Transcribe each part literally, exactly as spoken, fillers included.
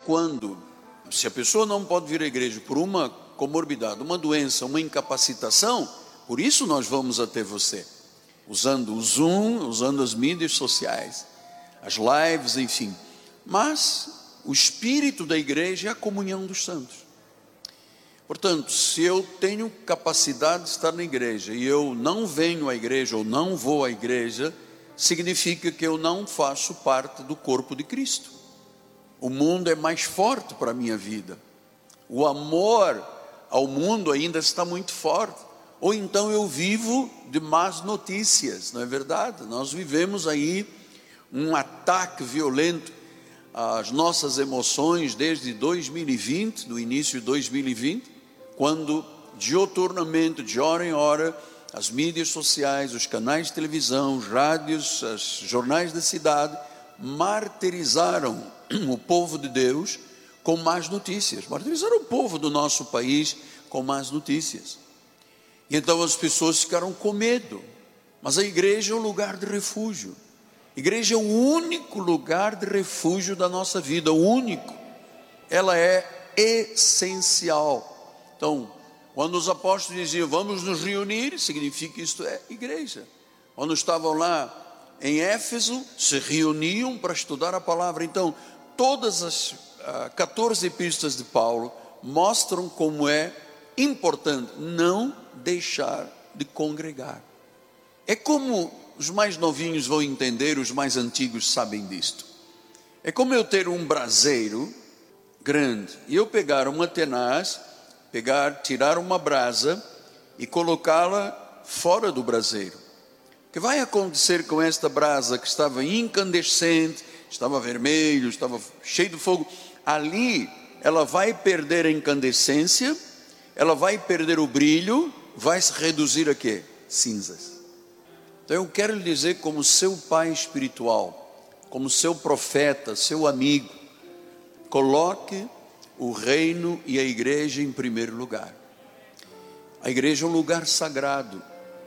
quando, se a pessoa não pode vir à igreja por uma comorbidade, uma doença, uma incapacitação, por isso nós vamos até você, usando o Zoom, usando as mídias sociais, as lives, enfim. Mas o espírito da igreja é a comunhão dos santos. Portanto, se eu tenho capacidade de estar na igreja e eu não venho à igreja ou não vou à igreja, significa que eu não faço parte do corpo de Cristo. O mundo é mais forte para a minha vida. O amor ao mundo ainda está muito forte. Ou então eu vivo de más notícias, não é verdade? Nós vivemos aí um ataque violento às nossas emoções desde dois mil e vinte, do início de dois mil e vinte, quando dioturnamente, de hora em hora, as mídias sociais, os canais de televisão, os rádios, os jornais da cidade martirizaram o povo de Deus com más notícias, martirizaram o povo do nosso país com más notícias. E então as pessoas ficaram com medo, mas a igreja é um lugar de refúgio. A igreja é o único lugar de refúgio da nossa vida, o único. Ela é essencial. Então, quando os apóstolos diziam, vamos nos reunir, significa que isto é igreja. Quando estavam lá em Éfeso, se reuniam para estudar a palavra. Então, todas as uh, catorze epístolas de Paulo mostram como é importante não deixar de congregar. É como os mais novinhos vão entender, os mais antigos sabem disto. É como eu ter um braseiro grande e eu pegar uma tenaz, pegar, tirar uma brasa e colocá-la fora do braseiro. O que vai acontecer com esta brasa que estava incandescente, estava vermelho, estava cheio de fogo? Ali ela vai perder a incandescência, ela vai perder o brilho, vai se reduzir a quê? Cinzas. Então eu quero lhe dizer, como seu pai espiritual, como seu profeta, seu amigo, coloque o reino e a igreja em primeiro lugar. A igreja é um lugar sagrado.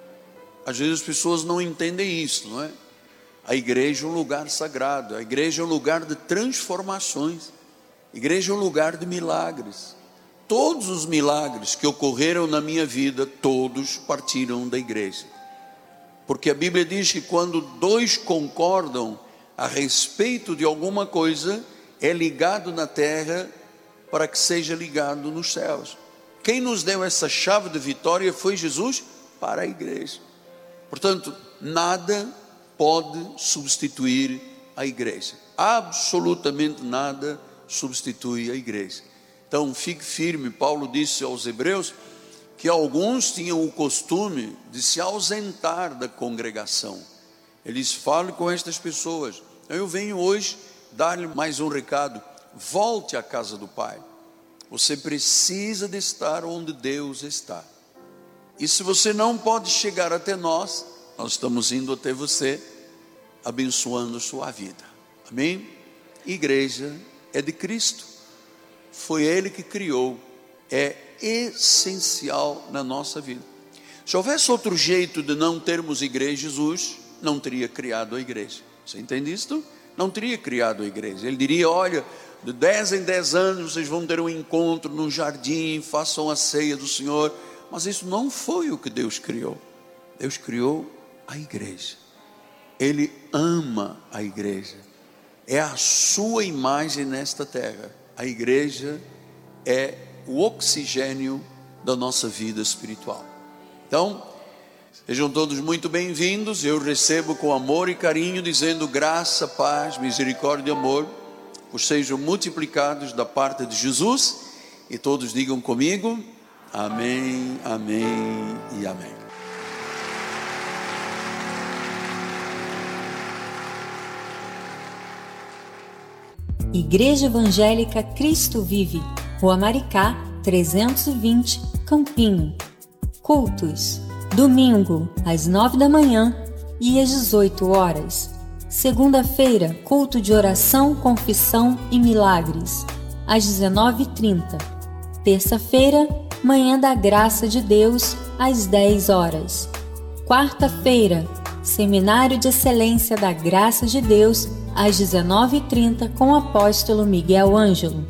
Às vezes as pessoas não entendem isso, não é? A igreja é um lugar sagrado. A igreja é um lugar de transformações. A igreja é um lugar de milagres. Todos os milagres que ocorreram na minha vida, todos partiram da igreja. Porque a Bíblia diz que quando dois concordam a respeito de alguma coisa, é ligado na terra para que seja ligado nos céus. Quem nos deu essa chave de vitória foi Jesus para a igreja. Portanto, nada pode substituir a igreja. Absolutamente nada substitui a igreja. Então, fique firme. Paulo disse aos hebreus que alguns tinham o costume de se ausentar da congregação. Ele disse, fale com estas pessoas. Eu venho hoje dar-lhe mais um recado. Volte à casa do Pai. Você precisa de estar onde Deus está. E se você não pode chegar até nós, nós estamos indo até você, abençoando sua vida. Amém? Igreja é de Cristo. Foi Ele que criou. É essencial na nossa vida. Se houvesse outro jeito de não termos igreja, Jesus não teria criado a igreja. Você entende isto? Não teria criado a igreja. Ele diria, olha, de dez em dez anos vocês vão ter um encontro no jardim, façam a ceia do Senhor. Mas isso não foi o que Deus criou. Deus criou a igreja. Ele ama a igreja. É a sua imagem nesta terra. A igreja é o oxigênio da nossa vida espiritual. Então, sejam todos muito bem-vindos. Eu recebo com amor e carinho, dizendo graça, paz, misericórdia e amor os sejam multiplicados da parte de Jesus. E todos digam comigo, amém, amém e amém. Igreja Evangélica Cristo Vive, Rua Maricá, trezentos e vinte, Campinho. Cultos: domingo, às nove da manhã e às dezoito horas. Segunda-feira, culto de oração, confissão e milagres, às dezenove e trinta. Terça-feira, manhã da graça de Deus, às dez horas. Quarta-feira, seminário de excelência da graça de Deus, às dezenove e trinta, com o apóstolo Miguel Ângelo.